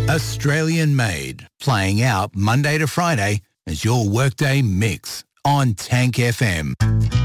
Australian made, playing out Monday to Friday as your workday mix on Tank FM.